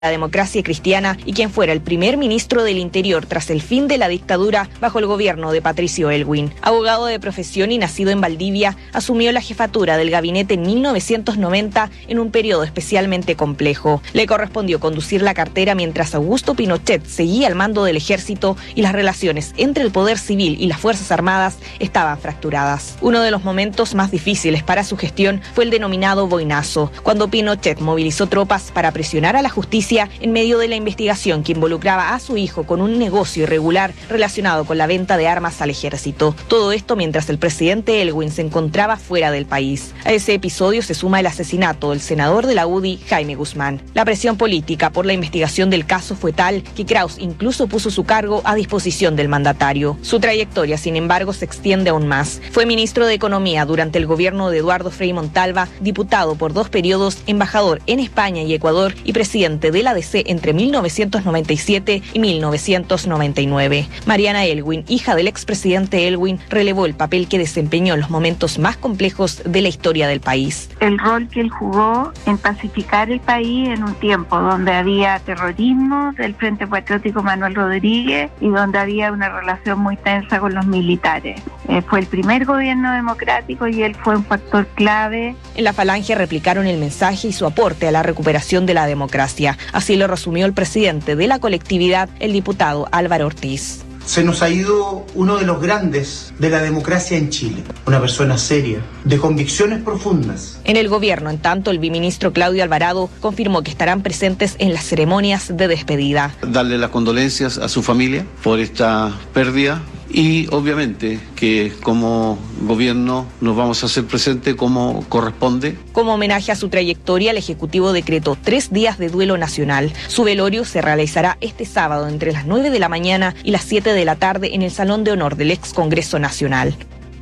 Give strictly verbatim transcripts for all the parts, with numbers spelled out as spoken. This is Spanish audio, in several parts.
la democracia cristiana y quien fuera el primer ministro del Interior tras el fin de la dictadura bajo el gobierno de Patricio Aylwin. Abogado de profesión y nacido en Valdivia, asumió la jefatura del gabinete en mil novecientos noventa en un periodo especialmente complejo. Le correspondió conducir la cartera mientras Augusto Pinochet seguía al mando del ejército y las relaciones entre el poder civil y las Fuerzas Armadas estaban fracturadas. Uno de los momentos más difíciles para su gestión fue el denominado Boinazo, cuando Pinochet movilizó tropas para presionar a la justicia en medio de la investigación que involucraba a su hijo con un negocio irregular relacionado con la venta de armas al ejército. Todo esto mientras el presidente Aylwin se encontraba fuera del país. A ese episodio se suma el asesinato del senador de la U D I, Jaime Guzmán. La presión política por la investigación del caso fue tal que Kraus incluso puso su cargo a disposición del mandatario. Su trayectoria, sin embargo, se extiende aún más. Fue ministro de Economía durante el gobierno de Eduardo Frei Montalva, diputado por dos periodos, embajador en España y Ecuador y presidente de la A D C entre mil novecientos noventa y siete y mil novecientos noventa y nueve. Mariana Aylwin, hija del expresidente Aylwin, relevó el papel que desempeñó en los momentos más complejos de la historia del país. El rol que él jugó en pacificar el país en un tiempo donde había terrorismo del Frente Patriótico Manuel Rodríguez y donde había una relación muy tensa con los militares. Eh, fue el primer gobierno democrático y él fue un factor clave. En la Falange replicaron el mensaje y su aporte a la recuperación de la democracia. Así lo resumió el presidente de la colectividad, el diputado Álvaro Ortiz. Se nos ha ido uno de los grandes de la democracia en Chile, una persona seria, de convicciones profundas. En el gobierno, en tanto, el viceministro Claudio Alvarado confirmó que estarán presentes en las ceremonias de despedida. Darle las condolencias a su familia por esta pérdida. Y obviamente que como gobierno nos vamos a hacer presente como corresponde. Como homenaje a su trayectoria, el Ejecutivo decretó tres días de duelo nacional. Su velorio se realizará este sábado entre las nueve de la mañana y las siete de la tarde en el Salón de Honor del Ex Congreso Nacional.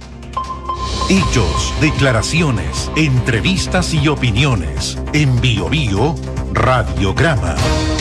Hechos, declaraciones, entrevistas y opiniones. En Bio Bio, Radiograma.